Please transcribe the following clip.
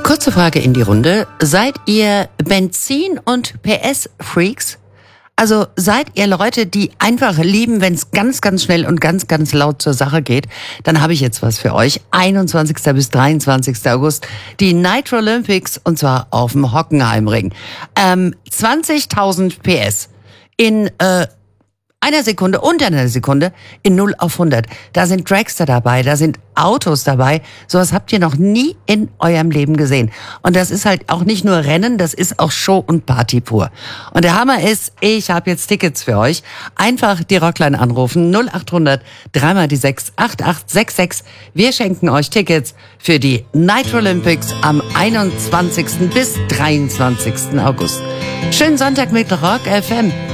Kurze Frage in die Runde. Seid ihr Benzin- und PS-Freaks? Also seid ihr Leute, die einfach lieben, wenn es ganz, ganz schnell und ganz, ganz laut zur Sache geht? Dann habe ich jetzt was für euch. 21. bis 23. August, die Nitro Olympics, und zwar auf dem Hockenheimring. 20.000 PS in einer Sekunde, unter einer Sekunde, in 0 auf 100. Da sind Dragster dabei, da sind Autos dabei. Sowas habt ihr noch nie in eurem Leben gesehen. Und das ist halt auch nicht nur Rennen, das ist auch Show und Party pur. Und der Hammer ist, ich habe jetzt Tickets für euch. Einfach die Rockline anrufen, 0800 3 die 6 8866. Wir schenken euch Tickets für die Nitro Olympics am 21. bis 23. August. Schönen Sonntag mit Rock FM.